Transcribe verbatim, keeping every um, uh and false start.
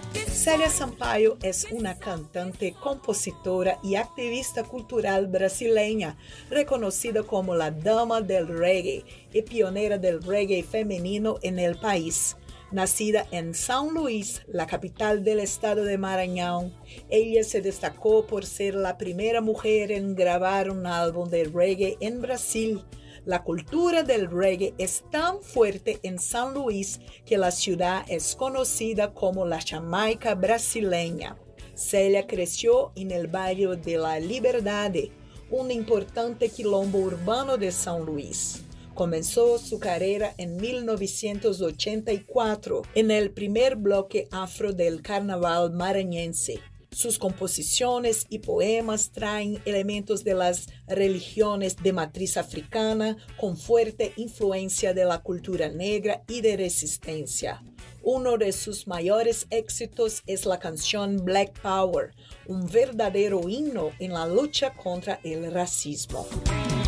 Célia Sampaio es una cantante, compositora y activista cultural brasileña, reconocida como la dama del reggae y pionera del reggae femenino en el país. Nacida en São Luís, la capital del estado de Maranhão, ella se destacó por ser la primera mujer en grabar un álbum de reggae en Brasil. La cultura del reggae es tan fuerte en San Luis que la ciudad es conocida como la Jamaica brasileña. Célia creció en el barrio de La Liberdade, un importante quilombo urbano de San Luis. Comenzó su carrera en mil novecientos ochenta y cuatro en el primer bloque afro del carnaval maranhense. Sus composiciones y poemas traen elementos de las religiones de matriz africana con fuerte influencia de la cultura negra y de resistencia. Uno de sus mayores éxitos es la canción Black Power, un verdadero himno en la lucha contra el racismo.